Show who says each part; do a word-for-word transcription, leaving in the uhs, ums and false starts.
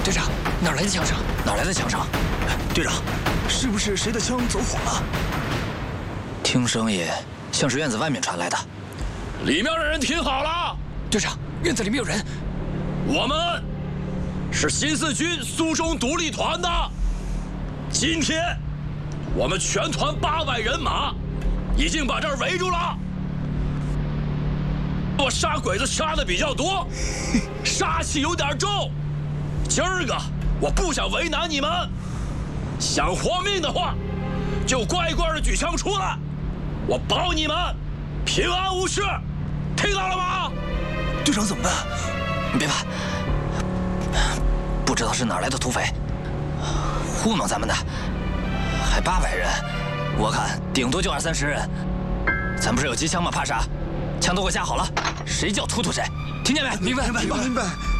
Speaker 1: 队长，哪来的枪声？
Speaker 2: 哪来的枪声？
Speaker 3: 队长，是不是谁的枪走火了？
Speaker 2: 听声音像是院子外面传来的。
Speaker 4: 里面的人听好了，
Speaker 1: 队长，院子里面有人。
Speaker 4: 我们是新四军苏中独立团的。今天，我们全团八百人马已经把这儿围住了。我杀鬼子杀的比较多，杀气有点重。今儿个我不想为难你们，想活命的话，就乖乖的举枪出来，我保你们平安无事，听到了吗？
Speaker 3: 队长怎么办？
Speaker 2: 你别怕，不知道是哪来的土匪，糊弄咱们的，还八百人，我看顶多就二三十人。咱不是有机枪吗？怕啥？枪都给我架好了，谁叫突突谁，听见没？
Speaker 1: 明白，
Speaker 3: 明白，明白。